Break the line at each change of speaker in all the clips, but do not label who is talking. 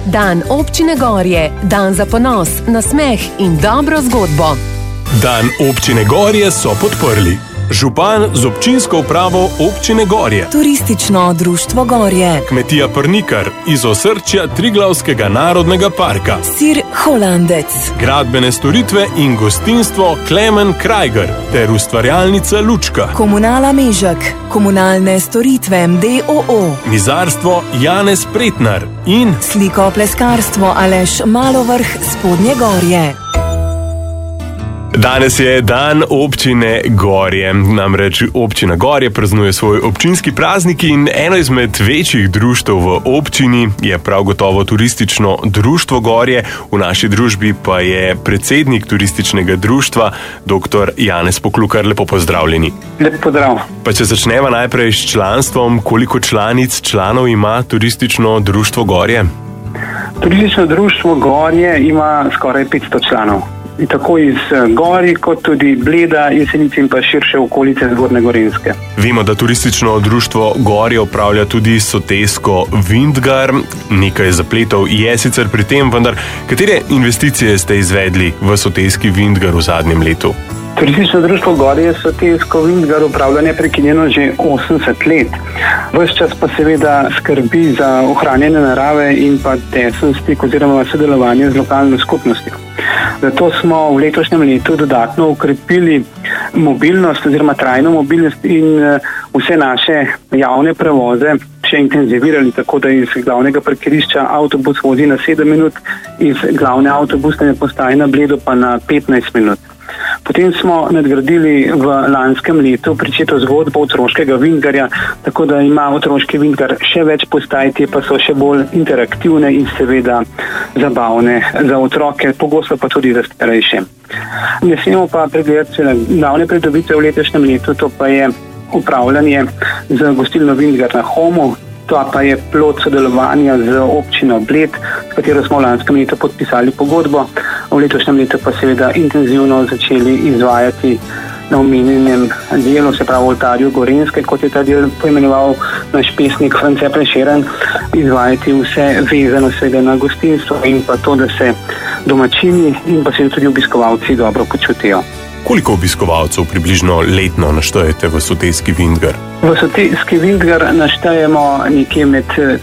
Dan občine Gorje, dan za ponos, nasmeh in dobro zgodbo.
Dan občine Gorje so podprli župan z občinsko upravo občine Gorje,
Turistično društvo Gorje,
Kmetija Prnikar iz osrčja Triglavskega narodnega parka,
Sir Holandec,
Gradbene storitve in gostinstvo Klemen Krajger ter ustvarjalnica Lučka,
Komunala Mežek, Komunalne storitve d.o.o.,
Mizarstvo Janez Pretnar in
Slikopleskarstvo Aleš Malovrh Spodnje Gorje.
Danes je dan občine Gorje, namreč občina Gorje praznuje svoj občinski praznik in eno izmed večjih društev v občini je prav gotovo Turistično društvo Gorje, v naši družbi pa je predsednik turističnega društva, dr. Janez Poklukar. Lepo pozdravljeni.
Lep pozdrav.
Pa če začneva najprej s članstvom, koliko članov ima Turistično društvo Gorje?
Turistično društvo Gorje ima skoraj 500 članov. In tako iz Gorij, kot tudi Bleda, Jesenice in pa širše okolice Zgornje Gorenjske.
Vemo, da Turistično društvo Gorje upravlja tudi sotesko Vintgar. Nekaj zapletov je sicer pri tem, vendar katere investicije ste izvedli v soteski Vintgar v zadnjem letu?
Turistično društvo Gorje sotesko Vintgar upravlja neprekinjeno že 80 let. Ves čas pa seveda skrbi za ohranjanje narave in pa tesen stik oziroma sodelovanje z lokalno skupnostjo. Zato smo v letošnjem letu dodatno ukrepili mobilnost oziroma trajno mobilnost in vse naše javne prevoze še intenzivirali, tako da iz glavnega parkirišča avtobus vozi na 7 minut, iz glavne avtobusne postaje na Bledu pa na 15 minut. Potem smo nadgradili v lanskem letu pričeto zgodbo otroškega Vintgarja, tako da ima otroški Vintgar še več postaj, te pa so še bolj interaktivne in seveda zabavne za otroke, pogosto pa tudi za starejše. Ne smemo pa pregledati glavne pridobitve v letošnjem letu, to pa je upravljanje z gostilno Vintgar na Homu. To pa je plod sodelovanja z občino Bled, s katero smo v lanskem letu podpisali pogodbo. V letošnjem letu pa seveda intenzivno začeli izvajati na omenjenem delu, se pravi oltarju Gorenjske, kot je ta del poimenoval naš pesnik France Prešeren, izvajati vse vezano seveda na gostinstvo in pa to, da se domačini in pa seveda tudi obiskovalci dobro počutijo.
Koliko obiskovalcev približno letno naštejete v soteski Vintgar?
V soteski Vintgar naštejemo nekje med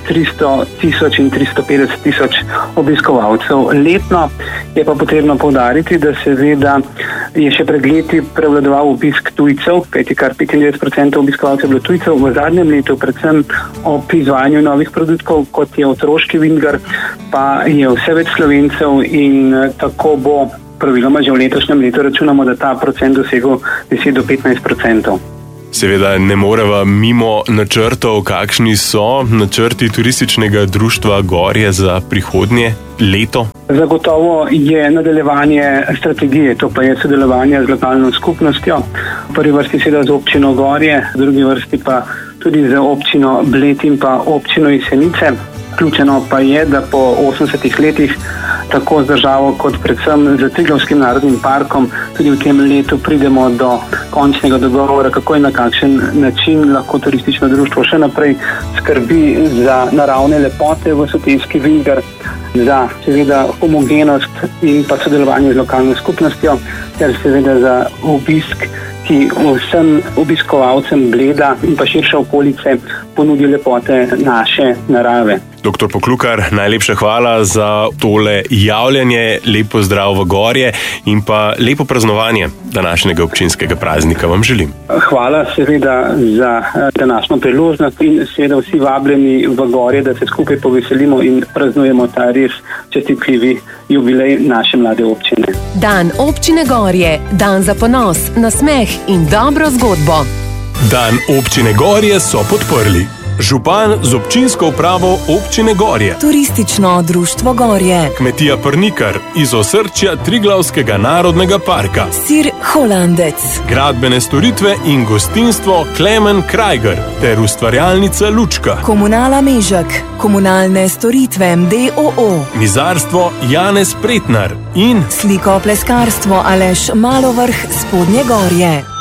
300.000 in 350.000 obiskovalcev letno. Je pa potrebno poudariti, da seveda je še pred leti prevladoval obisk tujcev, kajti kar 95% obiskovalcev je bilo tujcev. V zadnjem letu, predvsem ob izvajanju novih produktov, kot je otroški Vintgar, pa je vse več Slovencev in tako bo praviloma že v letošnjem letu računamo, da ta procent dosegel 10 do 15%.
Seveda ne moreva mimo načrtov, kakšni so načrti Turističnega društva Gorje za prihodnje leto?
Zagotovo je nadaljevanje strategije, to pa je sodelovanje z lokalno skupnostjo. V prvi vrsti seveda z občino Gorje, v drugi vrsti pa tudi z občino Bled in pa občino Jesenice. Ključeno pa je, da po 80 letih tako z državo kot predvsem z Triglavskim narodnim parkom tudi v tem letu pridemo do končnega dogovora, kako in na kakšen način lahko turistično društvo še naprej skrbi za naravne lepote v soteski Vintgar, za seveda homogenost in pa sodelovanje z lokalno skupnostjo ter seveda za obisk, ki vsem obiskovalcem Bleda in pa širše okolice ponudi lepote naše narave.
Dr. Poklukar, najlepša hvala za tole javljanje, lep pozdrav v Gorje in pa lepo praznovanje današnjega občinskega praznika vam želim.
Hvala seveda za današnjo priložnost in seveda vsi vabljeni v Gorje, da se skupaj poveselimo in praznujemo ta res čestitljivi jubilej naše mlade občine.
Dan občine Gorje, dan za ponos, nasmeh in dobro zgodbo.
Dan občine Gorje so podprli župan z občinsko upravo občine Gorje,
Turistično društvo Gorje,
Kmetija Prnikar iz osrčja Triglavskega narodnega parka,
Sir Holandec,
Gradbene storitve in gostinstvo Klemen Krajger ter ustvarjalnica Lučka,
Komunala Mežek, Komunalne storitve d.o.o.,
Mizarstvo Janez Pretnar in
Slikopleskarstvo Aleš Malovrh Spodnje Gorje.